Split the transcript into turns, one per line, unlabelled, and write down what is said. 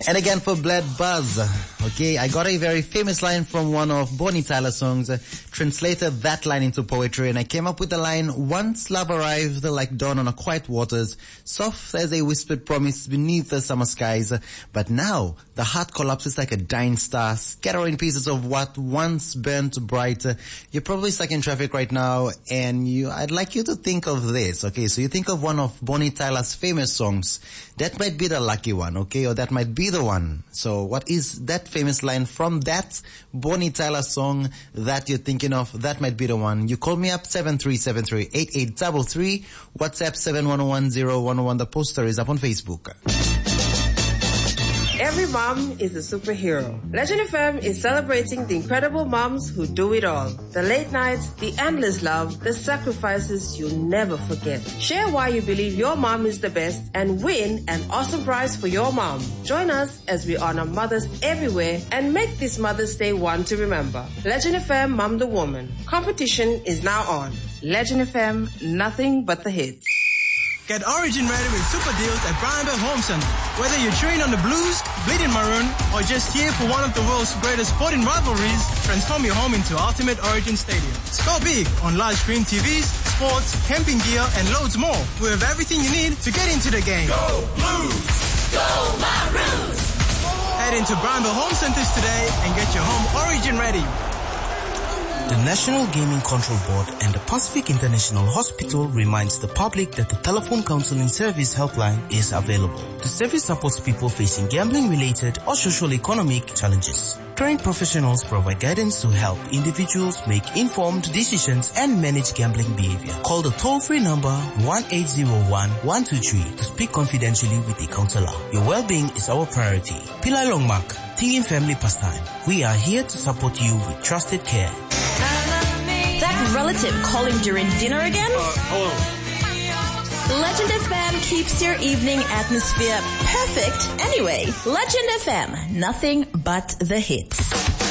And again for Bled Buzz. Okay, I got a very famous line from one of Bonnie Tyler's songs, translated that line into poetry, and I came up with the line, once love arrived like dawn on a quiet waters, soft as a whispered promise beneath the summer skies, but now the heart collapses like a dying star, scattering pieces of what once burnt bright. You're probably stuck in traffic right now, and I'd like you to think of this, okay? So you think of one of Bonnie Tyler's famous songs. That might be the lucky one, okay? Or that might be the one. So what is that famous line from that Bonnie Tyler song that you're thinking of? That might be the one. You call me up 7373-8833, WhatsApp 7101001. The poster is up on Facebook.
Every mom is a superhero. Legend FM is celebrating the incredible moms who do it all. The late nights, the endless love, the sacrifices you'll never forget. Share why you believe your mom is the best and win an awesome prize for your mom. Join us as we honor mothers everywhere and make this Mother's Day one to remember. Legend FM Mom the Woman. Competition is now on. Legend FM, nothing but the hits.
Get Origin ready with super deals at Bryanburg Home Center. Whether you're cheering on the Blues, bleeding maroon, or just here for one of the world's greatest sporting rivalries, transform your home into Ultimate Origin Stadium. Score big on large screen TVs, sports, camping gear, and loads more. We have everything you need to get into the game.
Go Blues! Go Maroons!
Head into Bryanburg Home Centers today and get your home Origin ready.
The National Gaming Control Board and the Pacific International Hospital reminds the public that the telephone counseling service helpline is available. The service supports people facing gambling-related or social-economic challenges. Trained professionals provide guidance to help individuals make informed decisions and manage gambling behavior. Call the toll-free number 1-801-123 to speak confidentially with a counselor. Your well-being is our priority. Pillai Longmark, Tingin Family Pastime. We are here to support you with trusted care.
That relative calling during dinner again?
Hello.
Legend FM keeps your evening atmosphere perfect anyway. Legend FM, nothing but the hits.